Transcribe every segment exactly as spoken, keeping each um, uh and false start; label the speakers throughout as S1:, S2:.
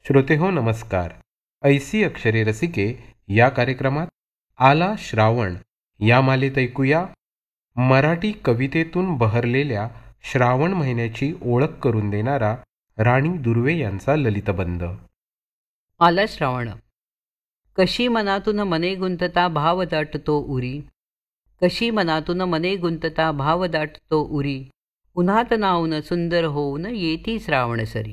S1: श्रोतेहो नमस्कार. ऐसी अक्षरे रसिके या कार्यक्रमात आला श्रावण या मालेत ऐकूया मराठी कवितेतून बहरलेल्या श्रावण महिन्याची ओळख करून देणारा राणी दुर्वे यांचा ललितबंध.
S2: आला श्रावण. कशी मनातून मने गुंतता भाव दाटतो उरी, कशी मनातून मने गुंतता भाव दाटतो उरी, उन्हात नाहून सुंदर होऊन येती श्रावण सरी.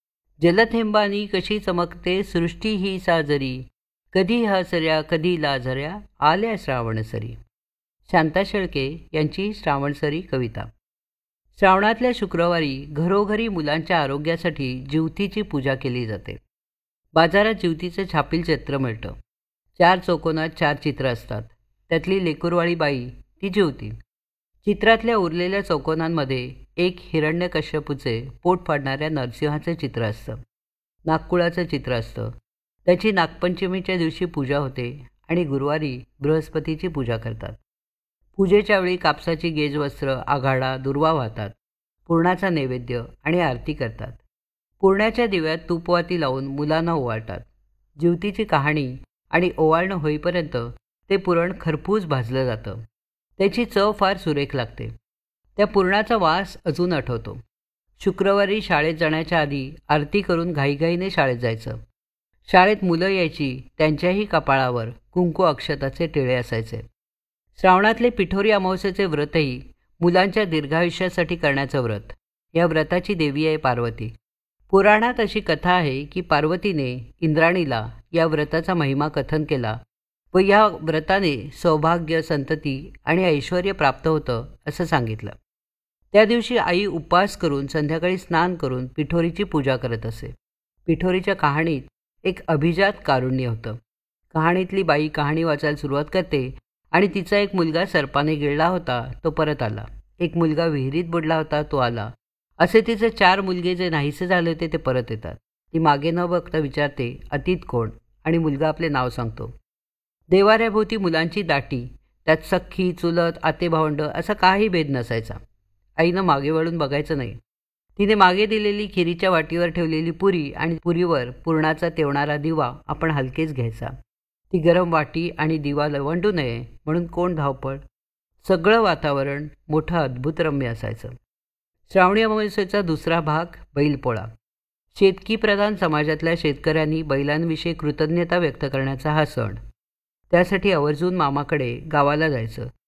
S2: जलथेंबानी कशी चमकते सृष्टी ही साजरी, कधी हसऱ्या कधी लाजऱ्या आल्या श्रावण सरी. शांता शेळके यांची श्रावणसरी कविता. श्रावणातल्या शुक्रवारी घरोघरी मुलांच्या आरोग्यासाठी जिवतीची पूजा केली जाते. बाजारात जिवतीचं छापील चित्र मिळतं. चार चौकोनात चार चित्र असतात. त्यातली लेकुरवाळी बाई ती जिवती. चित्रातल्या उरलेल्या चौकोनांमध्ये एक हिरण्यकश्यपूचे पोट फाडणाऱ्या नरसिंहाचे चित्र असतं. नागकुळाचं चित्र असतं. त्याची नागपंचमीच्या दिवशी पूजा होते आणि गुरुवारी बृहस्पतीची पूजा करतात. पूजेच्या वेळी कापसाची गेजवस्त्र, आघाडा, दुर्वा वाहतात. पुरणाचा नैवेद्य आणि आरती करतात. पुरणाच्या दिव्यात तूपवाती लावून मुलांना ओवाळतात. जिवतीची कहाणी आणि ओवाळणं होईपर्यंत ते पुरण खरपूस भाजलं जातं. त्याची चव फार सुरेख लागते. त्या पुरणाचा वास अजून आठवतो. शुक्रवारी शाळेत जाण्याच्या आधी आरती करून घाईघाईने शाळेत जायचं. शाळेत मुलं यायची. त्यांच्याही कपाळावर कुंकू अक्षताचे टिळे असायचे. श्रावणातले पिठोरी अमावस्येचे व्रतही मुलांच्या दीर्घायुष्यासाठी करण्याचं व्रत. या व्रताची देवी आहे पार्वती. पुराणात अशी कथा आहे की पार्वतीने इंद्राणीला या व्रताचा महिमा कथन केला व या व्रताने सौभाग्य, संतती आणि ऐश्वर प्राप्त होतं असं सांगितलं. त्या दिवशी आई उपवास करून संध्याकाळी स्नान करून पिठोरीची पूजा करत असे. पिठोरीच्या कहाणीत एक अभिजात कारुण्य होतं. कहाणीतली बाई कहाणी वाचायला सुरुवात करते आणि तिचा एक मुलगा सर्पाने गिळला होता तो परत आला. एक मुलगा विहिरीत बुडला होता तो आला. असे तिचे चार मुलगे जे नाहीसे झाले होते ते परत येतात. ती मागे न बघता विचारते अतीत कोण, आणि मुलगा आपले नाव सांगतो. देवाऱ्याभोवती मुलांची दाटी. त्यात सख्खी, चुलत, आतेभावंड असा काही भेद नसायचा. आईनं मागे वळून बघायचं नाही. तिने मागे दिलेली खिरीच्या वाटीवर ठेवलेली पुरी आणि पुरीवर पुरणाचा तेवणारा दिवा आपण हलकेच घ्यायचा. ती गरम वाटी आणि दिवा लवंडू नये म्हणून कोण धावपळ. सगळं वातावरण मोठं अद्भुत रम्य असायचं. श्रावणी अमावस्येचा दुसरा भाग बैलपोळा. शेतकीप्रधान समाजातल्या शेतकऱ्यांनी बैलांविषयी कृतज्ञता व्यक्त करण्याचा हा सण. त्यासाठी आवर्जून मामाकडे गावाला जायचं.